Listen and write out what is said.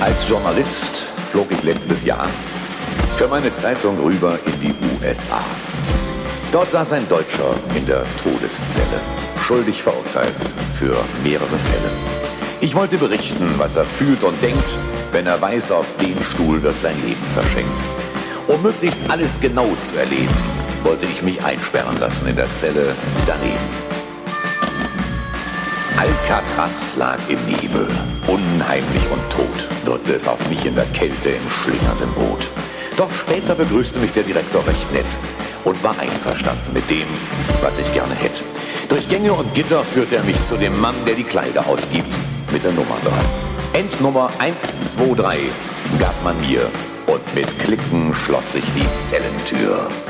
Als Journalist flog ich letztes Jahr für meine Zeitung rüber in die USA. Dort saß ein Deutscher in der Todeszelle, schuldig verurteilt für mehrere Fälle. Ich wollte berichten, was er fühlt und denkt, wenn er weiß, auf dem Stuhl wird sein Leben verschenkt. Um möglichst alles genau zu erleben, wollte ich mich einsperren lassen in der Zelle daneben. Alcatraz lag im Nebel, unheimlich und tot, drückte es auf mich in der Kälte im schlingernden Boot. Doch später begrüßte mich der Direktor recht nett und war einverstanden mit dem, was ich gerne hätte. Durch Gänge und Gitter führte er mich zu dem Mann, der die Kleider ausgibt, mit der Nummer 3. Endnummer 123 gab man mir und mit Klicken schloss sich die Zellentür.